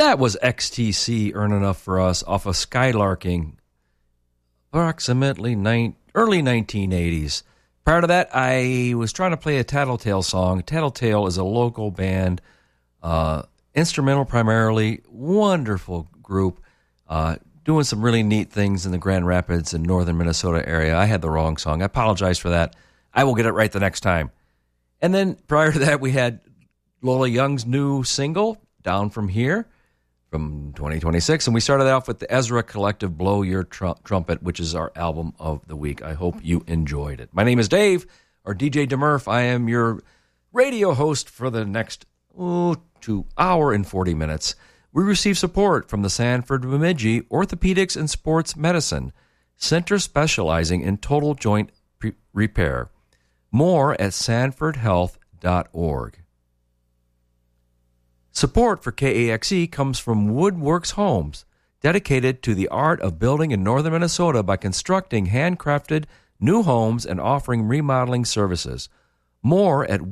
That was XTC, Earn Enough for Us, off of Skylarking, approximately early 1980s. Prior to that, I was trying to play a Tattletale song. Tattletale is a local band, instrumental primarily, wonderful group, doing some really neat things in the Grand Rapids and northern Minnesota area. I had the wrong song. I apologize for that. I will get it right the next time. And then prior to that, we had Lola Young's new single, Down From Here, from 2026. And we started off with the Ezra Collective, Blow Your Trumpet, which is our album of the week. I hope you enjoyed it. My name is Dave, or DJ DeMurph. I am your radio host for the next 2 hours and 40 minutes. We receive support from the Sanford Bemidji Orthopedics and Sports Medicine Center, specializing in total joint repair. More at sanfordhealth.org. Support for KAXE comes from Woodworks Homes, dedicated to the art of building in northern Minnesota by constructing handcrafted new homes and offering remodeling services. More at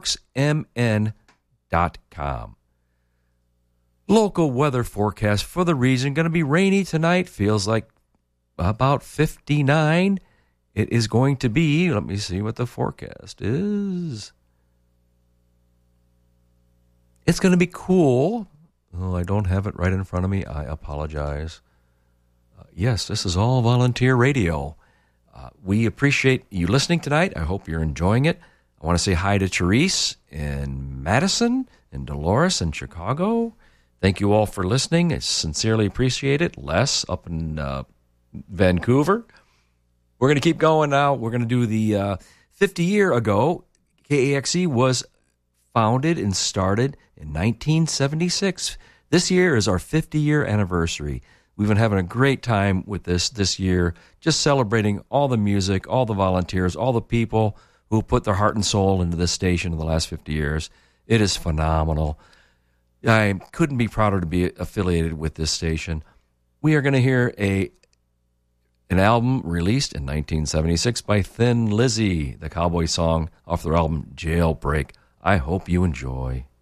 woodworksmn.com. Local weather forecast for the region. Going to be rainy tonight. Feels like about 59. It is going to be, let me see what the forecast is. It's going to be cool. Oh, I don't have it right in front of me. I apologize. Yes, this is all volunteer radio. We appreciate you listening tonight. I hope you're enjoying it. I want to say hi to Therese in Madison and Dolores in Chicago. Thank you all for listening. I sincerely appreciate it. Les up in Vancouver. We're going to keep going now. We're going to do the 50 year ago. KAXE was founded and started in 1976. This year is our 50-year anniversary. We've been having a great time with this year, just celebrating all the music, all the volunteers, all the people who put their heart and soul into this station in the last 50 years. It is phenomenal. I couldn't be prouder to be affiliated with this station. We are going to hear an album released in 1976 by Thin Lizzy, the cowboy song off their album Jailbreak. I hope you enjoy.